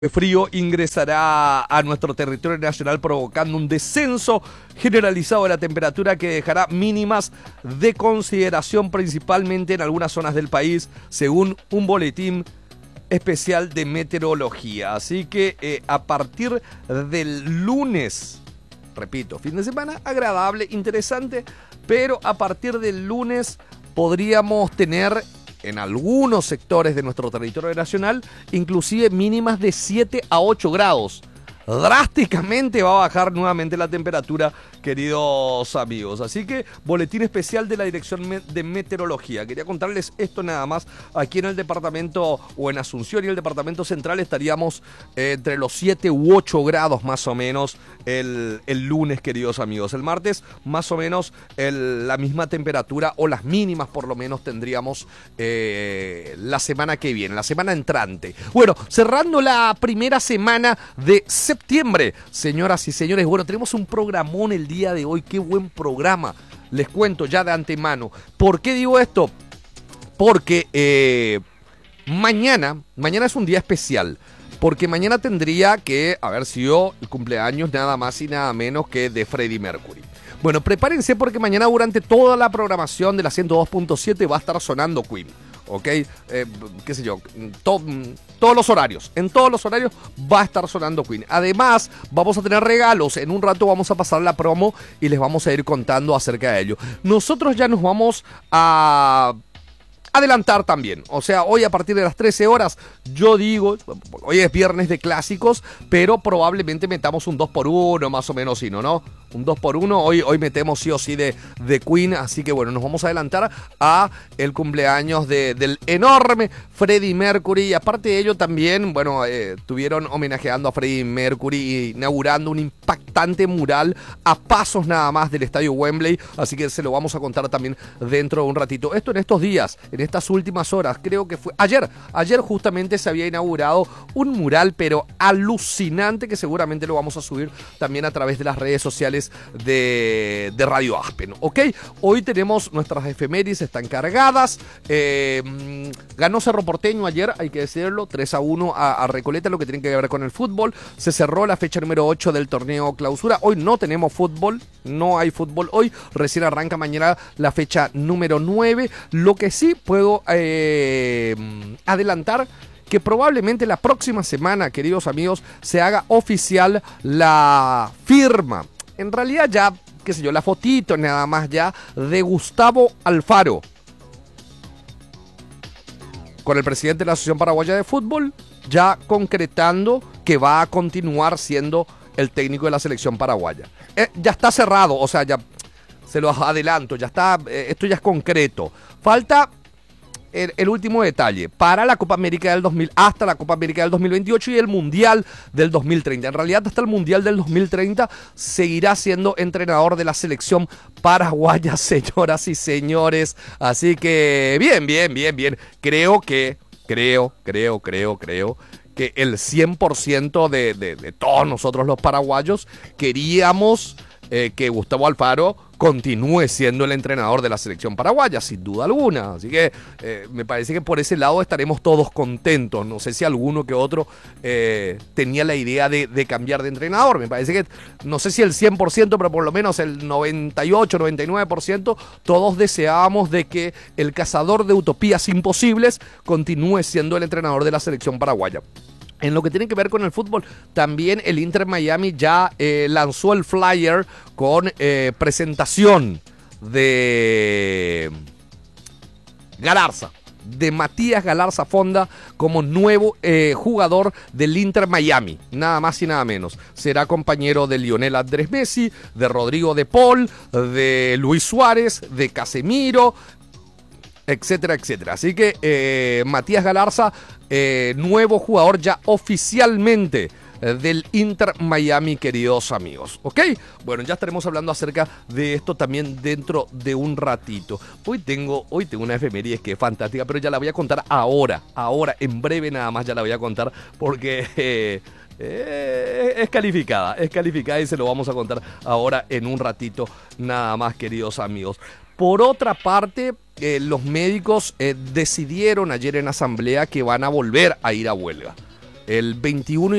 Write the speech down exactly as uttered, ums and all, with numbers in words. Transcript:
El frío ingresará a nuestro territorio nacional provocando un descenso generalizado de la temperatura que dejará mínimas de consideración principalmente en algunas zonas del país, según un boletín especial de meteorología. Así que eh, a partir del lunes, repito, fin de semana agradable, interesante, pero a partir del lunes podríamos tener en algunos sectores de nuestro territorio nacional, inclusive mínimas de siete a ocho grados. Drásticamente va a bajar nuevamente la temperatura, queridos amigos. Así que, boletín especial de la Dirección de Meteorología. Quería contarles esto nada más. Aquí en el departamento, o en Asunción y el departamento central, estaríamos eh, entre los siete u ocho grados más o menos el, el lunes, queridos amigos. El martes, más o menos el, la misma temperatura, o las mínimas por lo menos tendríamos eh, la semana que viene, la semana entrante. Bueno, cerrando la primera semana de septiembre, señoras y señores. Bueno, tenemos un programón el día de hoy. Qué buen programa. Les cuento ya de antemano. ¿Por qué digo esto? Porque eh, mañana, mañana es un día especial. Porque mañana tendría que haber sido el cumpleaños nada más y nada menos que de Freddie Mercury. Bueno, prepárense porque mañana durante toda la programación de la ciento dos punto siete va a estar sonando Queen. ¿Ok? Eh, qué sé yo, to, todos los horarios, en todos los horarios va a estar sonando Queen. Además, vamos a tener regalos, en un rato vamos a pasar la promo y les vamos a ir contando acerca de ello. Nosotros ya nos vamos a adelantar también, o sea, hoy a partir de las trece horas, yo digo, hoy es viernes de clásicos, pero probablemente metamos un dos por uno, más o menos, sino, ¿no? Un dos por uno, hoy, hoy metemos sí o sí de, de Queen, así que bueno, nos vamos a adelantar a el cumpleaños de, del enorme Freddie Mercury, y aparte de ello también, bueno, eh, estuvieron homenajeando a Freddie Mercury, inaugurando un impactante mural a pasos nada más del estadio Wembley, así que se lo vamos a contar también dentro de un ratito. Esto en estos días, en estas últimas horas, creo que fue ayer, ayer justamente se había inaugurado un mural, pero alucinante, que seguramente lo vamos a subir también a través de las redes sociales de, de Radio Aspen, ¿ok? Hoy tenemos nuestras efemérides, están cargadas. Eh, ganó Cerro Porteño ayer, hay que decirlo, tres a uno a, a Recoleta, lo que tiene que ver con el fútbol. Se cerró la fecha número ocho del torneo clausura. Hoy no tenemos fútbol, no hay fútbol hoy, recién arranca mañana la fecha número nueve. Lo que sí puedo eh, adelantar, que probablemente la próxima semana, queridos amigos, se haga oficial la firma. En realidad ya, qué sé yo, la fotito nada más ya de Gustavo Alfaro con el presidente de la Asociación Paraguaya de Fútbol, ya concretando que va a continuar siendo el técnico de la selección paraguaya. Eh, ya está cerrado, o sea, ya se lo adelanto, ya está, eh, esto ya es concreto. Falta El, el último detalle, para la Copa América del dos mil, hasta la Copa América del dos mil veintiocho y el Mundial del dos mil treinta. En realidad, hasta el Mundial del dos mil treinta seguirá siendo entrenador de la selección paraguaya, señoras y señores. Así que, bien, bien, bien, bien. Creo que, creo, creo, creo, creo que el cien por ciento de, de, de todos nosotros los paraguayos queríamos eh, que Gustavo Alfaro continúe siendo el entrenador de la selección paraguaya, sin duda alguna. Así que eh, me parece que por ese lado estaremos todos contentos. No sé si alguno que otro eh, tenía la idea de, de cambiar de entrenador. Me parece que, no sé si el cien por ciento, pero por lo menos el noventa y ocho, noventa y nueve por ciento, todos deseábamos de que el cazador de utopías imposibles continúe siendo el entrenador de la selección paraguaya. En lo que tiene que ver con el fútbol, también el Inter Miami ya eh, lanzó el flyer con eh, presentación de Galarza, de Matías Galarza Fonda como nuevo eh, jugador del Inter Miami, nada más y nada menos. Será compañero de Lionel Andrés Messi, de Rodrigo de Paul, de Luis Suárez, de Casemiro, etcétera, etcétera. Así que eh, Matías Galarza, eh, nuevo jugador ya oficialmente eh, del Inter Miami, queridos amigos. ¿Ok? Bueno, ya estaremos hablando acerca de esto también dentro de un ratito. Hoy tengo, hoy tengo una efeméride que es fantástica, pero ya la voy a contar ahora, ahora, en breve nada más ya la voy a contar porque Eh, Eh, es calificada, es calificada y se lo vamos a contar ahora en un ratito nada más, queridos amigos. Por otra parte, eh, los médicos eh, decidieron ayer en asamblea que van a volver a ir a huelga. el veintiuno